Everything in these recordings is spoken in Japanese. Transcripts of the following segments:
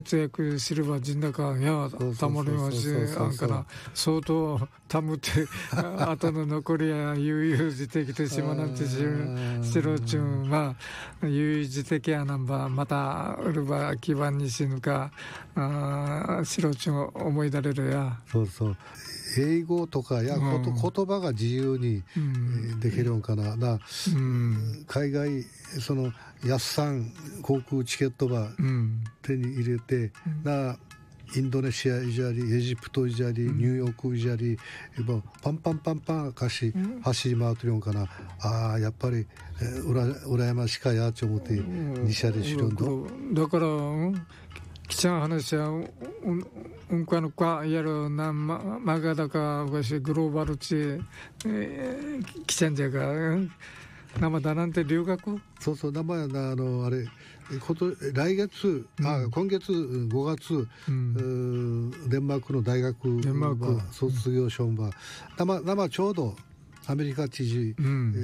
活躍すれば人だかやたまりましあんから相当たむって後の残りや悠々自適としまなんてしろちゅんは悠々自適やなんばまたうるば基盤にしぬかしろちゅん思いだれるやそうそう英語とかや、言葉が自由に、できるんかな、海外その安産航空チケットば手に入れて、インドネシアいじゃりエジプトいじゃりニューヨークいじゃり、パンパンかし走り回ってるんかな、やっぱり羨ましかやと思って2社で知るんだ。 だからきちゃん話はうんかのかやるなまがだかわしグローバルチきちゃんじゃが生だなんて留学そう生やなあれ来月、今月5月、デンマークの大学卒業しょんば生ちょうどアメリカ知事、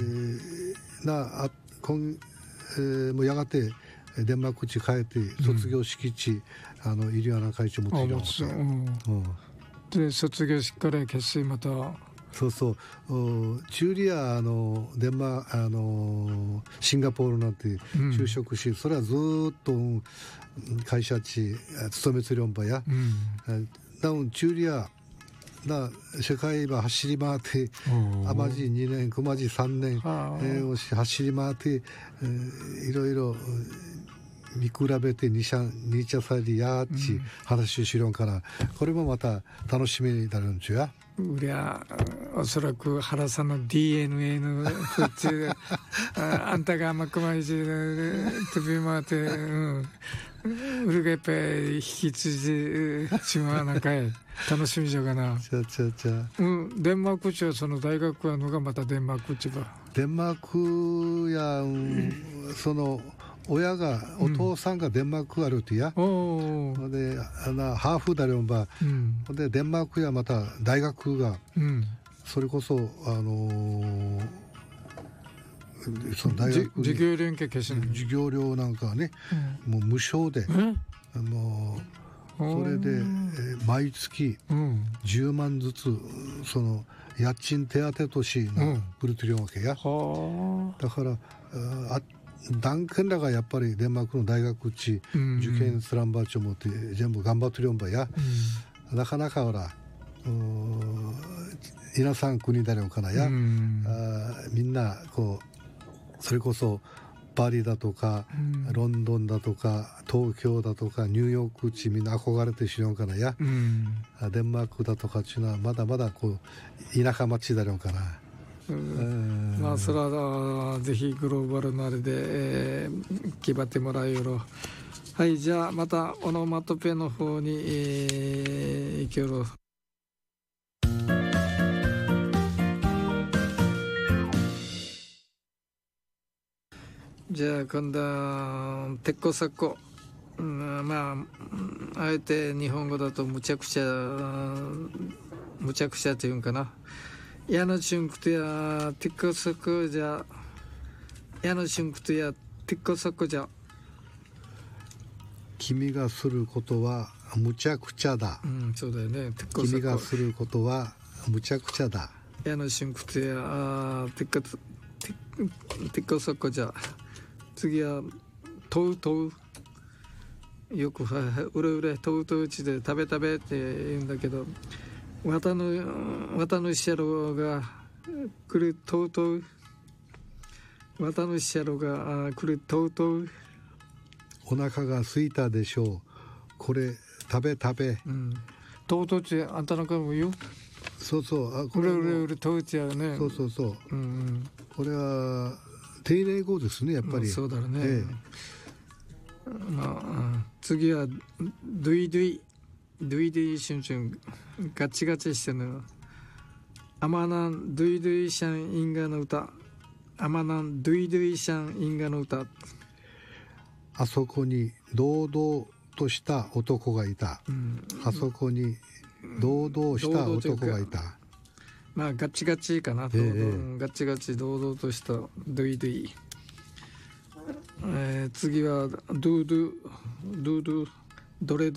もうやがてデンマーク地帰って卒業式地、イリアナ会長もついてで卒業式から決心またそうチューリアシンガポールなんて就職し、それはずっと会社地勤めつりょんばや、なおチューリア世界は走り回ってあまじ2年くまじ3年、走り回って、いろいろ見比べてニチャサリやーち話しろんから、これもまた楽しみになるんちゅや。 うりゃおそらく原さんの DNA のこっちあんたが甘くまいじ飛び回ってうるがやっぱり引き継いしまわなかい楽しみじゃがな。デンマーク地はその大学はのがまたデンマーク地ばデンマークや、その親がお父さんがデンマークあるってや、でハーフだれんば、でデンマークやまた大学が、それこそその大学授業連携消しない授業料なんかね、もう無償でもうそれで、毎月10万ずつその家賃手当としくれてるわけや、だからダンケンらがやっぱりデンマークの大学地、受験スランバーチョもって全部頑張ってるんばや、なかなかほら皆さん国だろうかなや、みんなこうそれこそパリだとか、ロンドンだとか東京だとかニューヨーク地みんな憧れてしようかなや、デンマークだとかっていうのはまだまだこう田舎町だろうかな。 まあそれはぜひグローバルのあれで、決まってもらうよろ。はい、じゃあまたオノマトペの方に、行けろ。じゃあ今度は鉄鋼作工、まああえて日本語だとむちゃくちゃっていうんかな。やのしゅんくとや鉄鋼作工じゃやのしゅんくとや鉄鋼作工じゃ君がすることはむちゃくちゃだ、 そうだよね。 君がすることはむちゃくちゃだ。 やのしゅんくとや鉄鋼作工じゃ次は問うよくうれうれ問ううちで食べって言うんだけど、綿のしゃろが来る問う綿のしゃろが来る問うお腹が空いたでしょう、これ食べ問うってあんたなんかも言う。 そうこれうれ問うちやね。 そう、これは丁寧語ですねやっぱり、 そうだろうね、次はドゥイシュンシュンガチガチしてるアマナンドゥイシャンインガの歌、アマナンドゥイシャンインガの歌。 あそこに堂々とした男がいた、あそこに堂々した男がいた。 まあガチガチかな、ガチガチ堂々としたドゥイ、次はドゥどれ